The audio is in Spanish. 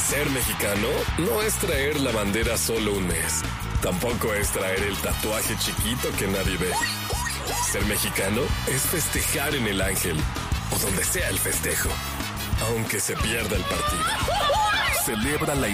Ser mexicano no es traer la bandera solo un mes. Tampoco es traer el tatuaje chiquito que nadie ve. Ser mexicano es festejar en el Ángel o donde sea el festejo, aunque se pierda el partido. Celebra la